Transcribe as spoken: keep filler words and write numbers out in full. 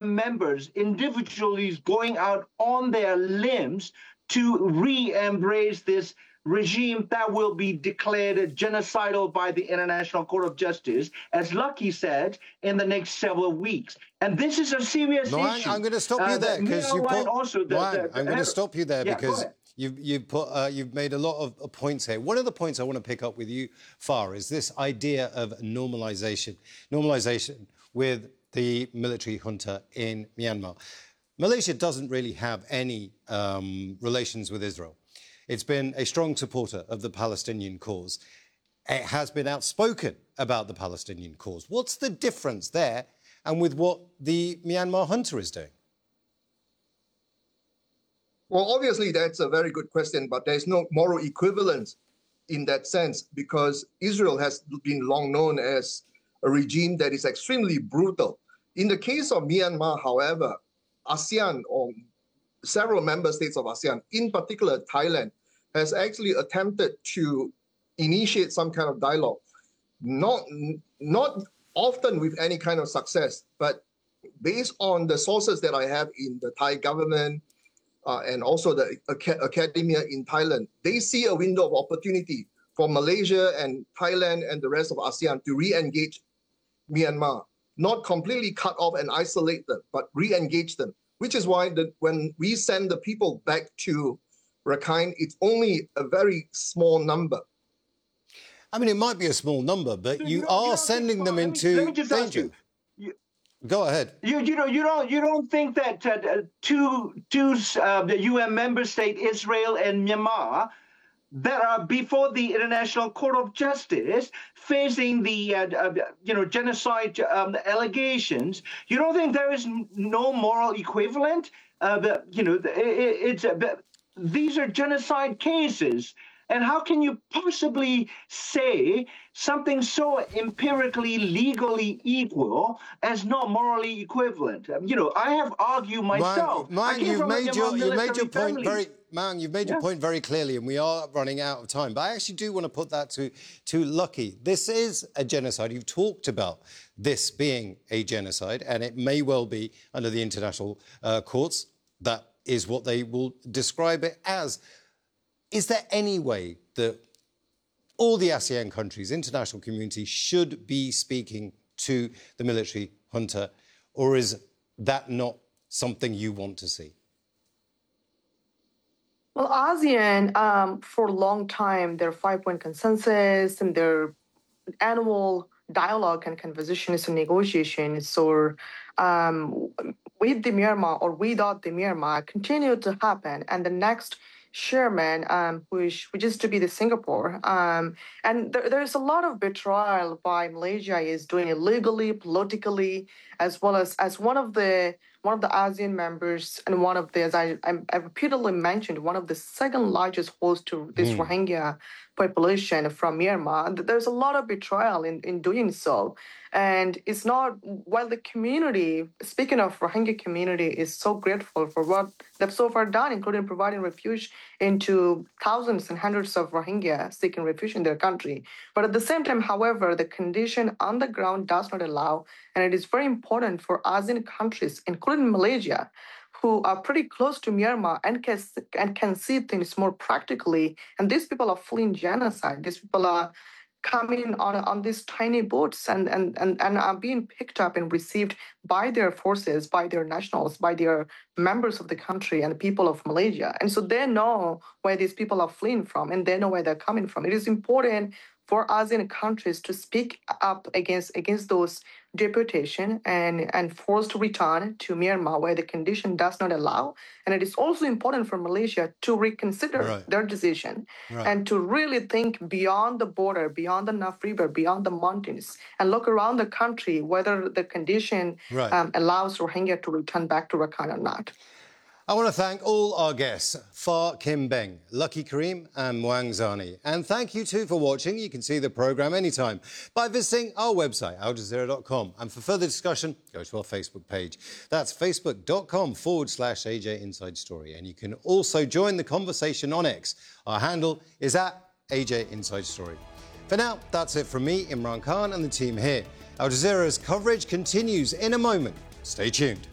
M members individually going out on their limbs to re-embrace this regime that will be declared genocidal by the International Court of Justice, as Lucky said, in the next several weeks. And this is a serious Moang, issue. I'm going to stop you uh, there because you put. Also the, Moang, the, the, I'm going to stop you there yeah, because you've you've put uh, you've made a lot of points here. One of the points I want to pick up with you, Far, is this idea of normalisation, normalisation with the military junta in Myanmar. Malaysia doesn't really have any um, relations with Israel. It's been a strong supporter of the Palestinian cause. It has been outspoken about the Palestinian cause. What's the difference there and with what the Myanmar junta is doing? Well, obviously, that's a very good question, but there's no moral equivalence in that sense because Israel has been long known as a regime that is extremely brutal. In the case of Myanmar, however, ASEAN or several member states of ASEAN, in particular Thailand, has actually attempted to initiate some kind of dialogue, not, not often with any kind of success, but based on the sources that I have in the Thai government uh, and also the academia in Thailand, they see a window of opportunity for Malaysia and Thailand and the rest of ASEAN to re-engage Myanmar, not completely cut off and isolate them, but re-engage them, which is why the, when we send the people back to Rakhine, it's only a very small number. I mean, it might be a small number, but you, you are sending them into danger. You, Go ahead. You, you know, you don't, you don't think that uh, two, two uh, the U N member state, Israel and Myanmar, that are before the International Court of Justice, facing the uh, uh, you know genocide um, allegations, you don't think there is no moral equivalent? Uh, the, you know, it, it's uh, these are genocide cases. And how can you possibly say something so empirically, legally equal as not morally equivalent? Um, you know, I have argued myself. Mang, you've made your, you made your point family. very, Mang, you've made yeah. your point very clearly, and we are running out of time. But I actually do want to put that to, to Lucky. This is a genocide. You've talked about this being a genocide, and it may well be under the international uh, courts. That is what they will describe it as. Is there any way that all the ASEAN countries, international community, should be speaking to the military junta, or is that not something you want to see? Well, ASEAN, um, for a long time, their five-point consensus and their annual dialogue and conversations and negotiations or um, with the Myanmar or without the Myanmar continue to happen. And the next chairman, um, which, which is to be the Singapore. Um, and there, there's a lot of betrayal by Malaysia is doing illegally, politically, as well as as one of the one of the ASEAN members and one of the, as I, I repeatedly mentioned, one of the second largest host to this mm. Rohingya population from Myanmar. There's a lot of betrayal in, in doing so. And it's not, while the community, speaking of Rohingya community, is so grateful for what they've so far done, including providing refuge into thousands and hundreds of Rohingya seeking refuge in their country. But at the same time, however, the condition on the ground does not allow, and it is very important for ASEAN countries, including Malaysia, who are pretty close to Myanmar and can, and can see things more practically. And these people are fleeing genocide. These people are coming on on these tiny boats and, and, and, and are being picked up and received by their forces, by their nationals, by their members of the country and the people of Malaysia. And so they know where these people are fleeing from and they know where they're coming from. It is important for ASEAN countries to speak up against against those deportation and, and forced return to Myanmar where the condition does not allow. And it is also important for Malaysia to reconsider right. their decision right. and to really think beyond the border, beyond the Naf River, beyond the mountains, and look around the country whether the condition right. um, allows Rohingya to return back to Rakhine or not. I want to thank all our guests, Far Kim Beng, Lucky Karim and Moang Zani. And thank you too for watching. You can see the programme anytime by visiting our website, al jazeera dot com. And for further discussion, go to our Facebook page. That's facebook.com forward slash AJ Inside Story. And you can also join the conversation on X. Our handle is at A J Inside Story. For now, that's it from me, Imran Khan, and the team here. Al Jazeera's coverage continues in a moment. Stay tuned.